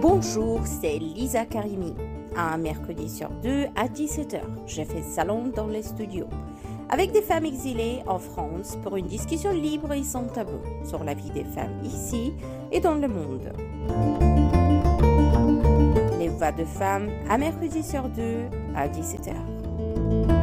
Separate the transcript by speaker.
Speaker 1: Bonjour, c'est Lisa Karimi. Un mercredi sur deux à 17h, je fais salon dans les studios avec des femmes exilées en France pour une discussion libre et sans tabou sur la vie des femmes ici et dans le monde. Les voix de femmes, un mercredi sur deux à 17h.